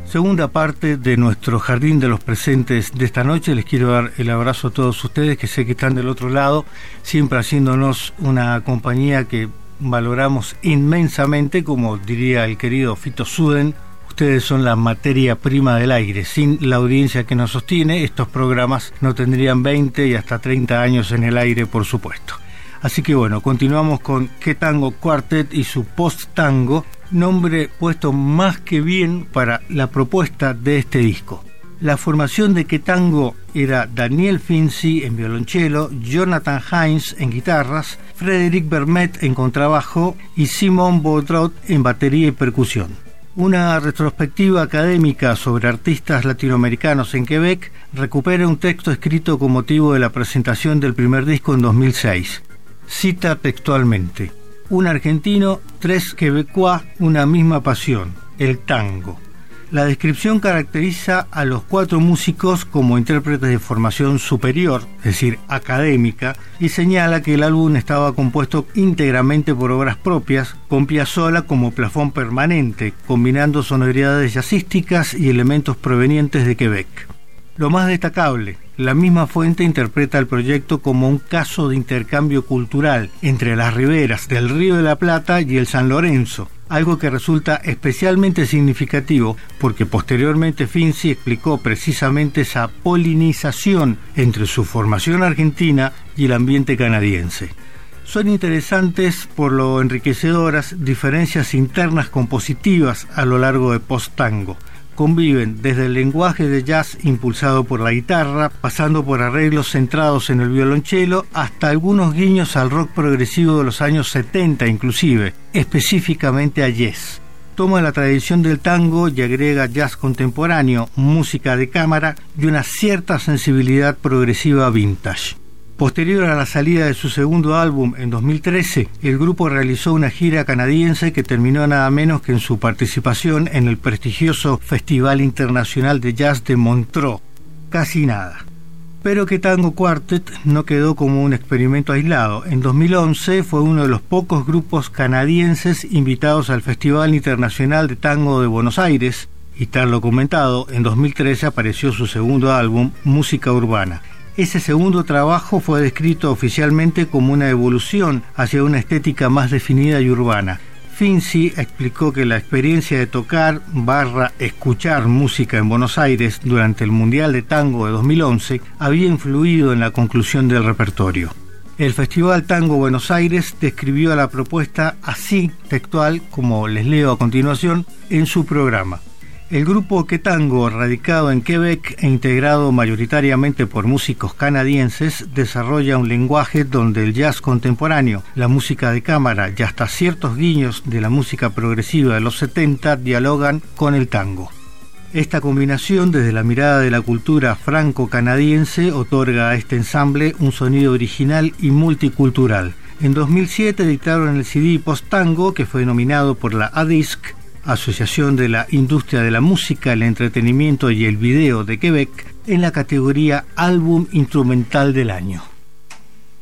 Segunda parte de nuestro Jardín de los Presentes de esta noche. Les quiero dar el abrazo a todos ustedes que sé que están del otro lado, siempre haciéndonos una compañía que valoramos inmensamente, como diría el querido Fito Suden. Ustedes son la materia prima del aire. Sin la audiencia que nos sostiene, estos programas no tendrían 20 y hasta 30 años en el aire, por supuesto. Así que bueno, continuamos con Que Tango Quartet y su post-tango, nombre puesto más que bien para la propuesta de este disco. La formación de Que Tango era Daniel Finzi en violonchelo, Jonathan Hines en guitarras, Frédéric Vermette en contrabajo y Simon Baudrot en batería y percusión. Una retrospectiva académica sobre artistas latinoamericanos en Quebec recupera un texto escrito con motivo de la presentación del primer disco en 2006. Cita textualmente: un argentino, 3 quebecois, una misma pasión, el tango. La descripción caracteriza a los 4 músicos como intérpretes de formación superior, es decir, académica, y señala que el álbum estaba compuesto íntegramente por obras propias, con Piazzolla como plafón permanente, combinando sonoridades jazzísticas y elementos provenientes de Quebec. Lo más destacable, la misma fuente interpreta el proyecto como un caso de intercambio cultural entre las riberas del Río de la Plata y el San Lorenzo, algo que resulta especialmente significativo porque posteriormente Finzi explicó precisamente esa polinización entre su formación argentina y el ambiente canadiense. Son interesantes por lo enriquecedoras diferencias internas compositivas a lo largo de post-tango. Conviven desde el lenguaje de jazz impulsado por la guitarra, pasando por arreglos centrados en el violonchelo, hasta algunos guiños al rock progresivo de los años 70 inclusive, específicamente a Yes. Toma la tradición del tango y agrega jazz contemporáneo, música de cámara y una cierta sensibilidad progresiva vintage. Posterior a la salida de su segundo álbum en 2013, el grupo realizó una gira canadiense que terminó nada menos que en su participación en el prestigioso Festival Internacional de Jazz de Montreux. Casi nada. Pero Que Tango Quartet no quedó como un experimento aislado. En 2011 fue uno de los pocos grupos canadienses invitados al Festival Internacional de Tango de Buenos Aires, y tal lo comentado, en 2013 apareció su segundo álbum, Música Urbana. Ese segundo trabajo fue descrito oficialmente como una evolución hacia una estética más definida y urbana. Finzi explicó que la experiencia de tocar / escuchar música en Buenos Aires durante el Mundial de Tango de 2011 había influido en la conclusión del repertorio. El Festival Tango Buenos Aires describió la propuesta así textual, como les leo a continuación, en su programa. El grupo Que Tango, radicado en Quebec e integrado mayoritariamente por músicos canadienses, desarrolla un lenguaje donde el jazz contemporáneo, la música de cámara y hasta ciertos guiños de la música progresiva de los 70 dialogan con el tango. Esta combinación, desde la mirada de la cultura franco-canadiense, otorga a este ensamble un sonido original y multicultural. En 2007 editaron el CD Post-Tango, que fue nominado por la ADISC, Asociación de la Industria de la Música, el Entretenimiento y el Video de Quebec, en la categoría Álbum Instrumental del Año.